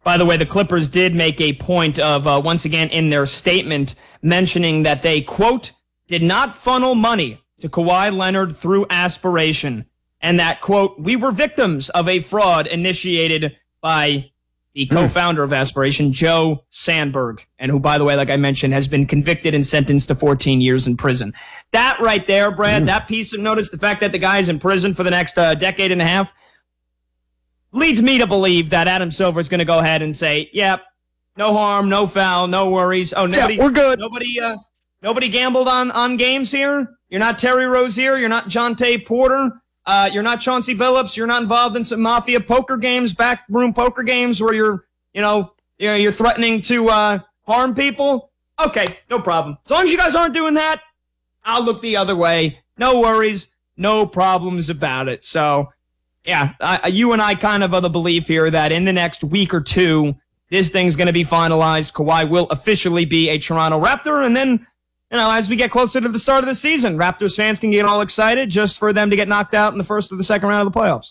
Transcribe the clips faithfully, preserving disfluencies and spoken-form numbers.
By the way, the Clippers did make a point of, uh, once again, in their statement, mentioning that they, quote, did not funnel money to Kawhi Leonard through aspiration, and that, quote, we were victims of a fraud initiated by the co-founder of Aspiration, Joe Sandberg, and who, by the way, like I mentioned, has been convicted and sentenced to fourteen years in prison. That right there, Brad, that piece of notice, the fact that the guy's in prison for the next uh, decade and a half, leads me to believe that Adam Silver is going to go ahead and say, yep, no harm, no foul, no worries. Oh, nobody, yeah, we're good. Nobody, uh, nobody gambled on, on games here. You're not Terry Rozier. You're not Jonte Porter. Uh, you're not Chauncey Billups. You're not involved in some mafia poker games, backroom poker games where you're, you know, you're, you're threatening to uh, harm people. Okay, no problem. As long as you guys aren't doing that, I'll look the other way. No worries, no problems about it. So, yeah, I, you and I kind of are the belief here that in the next week or two, this thing's going to be finalized. Kawhi will officially be a Toronto Raptor, and then, you know, as we get closer to the start of the season, Raptors fans can get all excited just for them to get knocked out in the first or the second round of the playoffs.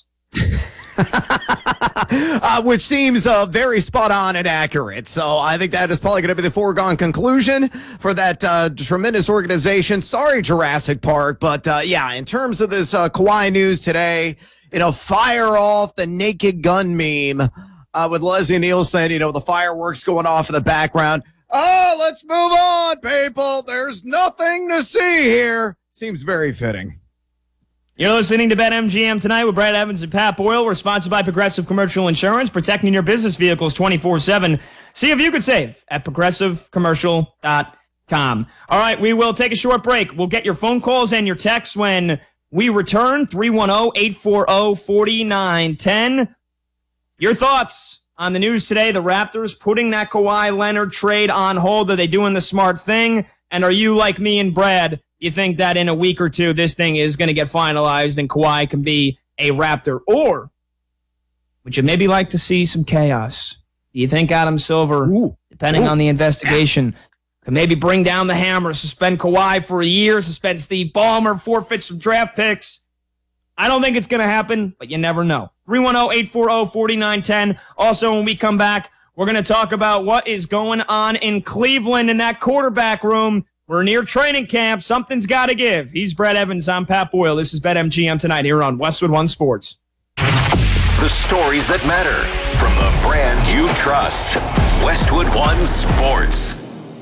uh, which seems uh, very spot on and accurate. So I think that is probably going to be the foregone conclusion for that uh, tremendous organization. Sorry, Jurassic Park, but uh, yeah, in terms of this uh, Kawhi news today, you know, fire off the Naked Gun meme uh, with Leslie Nielsen, you know, the fireworks going off in the background. Oh, let's move on, people. There's nothing to see here. Seems very fitting. You're listening to BetMGM tonight with Brad Evans and Pat Boyle. We're sponsored by Progressive Commercial Insurance, protecting your business vehicles twenty-four seven. See if you could save at progressive commercial dot com. All right, we will take a short break. We'll get your phone calls and your texts when we return. three one zero, eight four zero, four nine one zero. Your thoughts on the news today, the Raptors putting that Kawhi Leonard trade on hold. Are they doing the smart thing? And are you, like me and Brad, you think that in a week or two this thing is going to get finalized and Kawhi can be a Raptor? Or would you maybe like to see some chaos? Do you think Adam Silver, Ooh. depending Ooh. on the investigation, can maybe bring down the hammer, suspend Kawhi for a year, suspend Steve Ballmer, forfeit some draft picks? I don't think it's going to happen, but you never know. three one zero, eight four zero, four nine one zero. Also, when we come back, we're going to talk about what is going on in Cleveland in that quarterback room. We're near training camp. Something's got to give. He's Brad Evans. I'm Pat Boyle. This is BetMGM tonight here on Westwood One Sports. The stories that matter from the brand you trust. Westwood One Sports.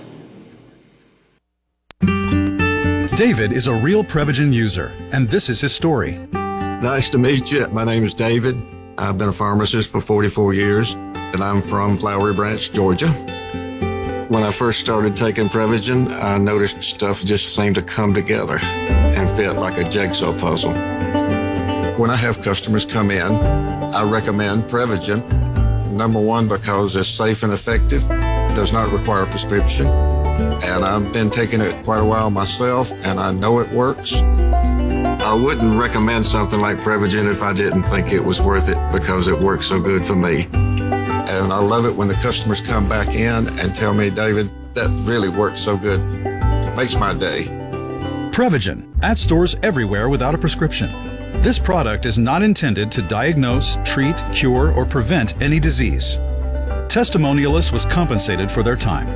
David is a real Prevagen user, and this is his story. Nice to meet you. My name is David. I've been a pharmacist for forty-four years, and I'm from Flowery Branch, Georgia. When I first started taking Prevagen, I noticed stuff just seemed to come together and fit like a jigsaw puzzle. When I have customers come in, I recommend Prevagen. Number one, because it's safe and effective, does not require a prescription, and I've been taking it quite a while myself, and I know it works. I wouldn't recommend something like Prevagen if I didn't think it was worth it because it works so good for me. And I love it when the customers come back in and tell me, David, that really worked so good. It makes my day. Prevagen, at stores everywhere without a prescription. This product is not intended to diagnose, treat, cure, or prevent any disease. Testimonialist was compensated for their time.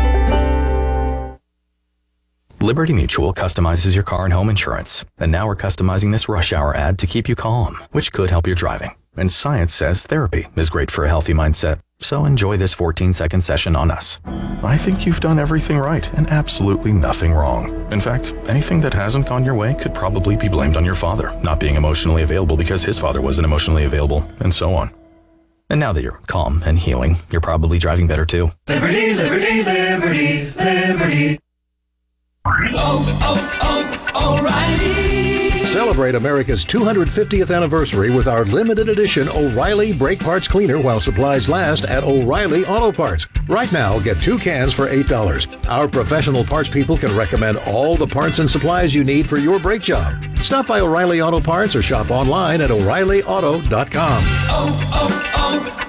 Liberty Mutual customizes your car and home insurance. And now we're customizing this rush hour ad to keep you calm, which could help your driving. And science says therapy is great for a healthy mindset. So enjoy this fourteen second session on us. I think you've done everything right and absolutely nothing wrong. In fact, anything that hasn't gone your way could probably be blamed on your father not being emotionally available because his father wasn't emotionally available, and so on. And now that you're calm and healing, you're probably driving better too. Liberty, liberty, liberty, liberty. Oh, oh, oh, O'Reilly. Celebrate America's two hundred fiftieth anniversary with our limited edition O'Reilly Brake Parts Cleaner while supplies last at O'Reilly Auto Parts. Right now, get two cans for eight dollars. Our professional parts people can recommend all the parts and supplies you need for your brake job. Stop by O'Reilly Auto Parts or shop online at O'Reilly Auto dot com. Oh,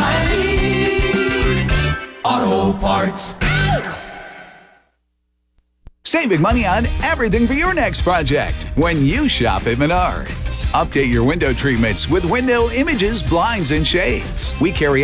oh, oh, O'Reilly Auto Parts. Saving money on everything for your next project when you shop at Menards. Update your window treatments with window images, blinds, and shades. We carry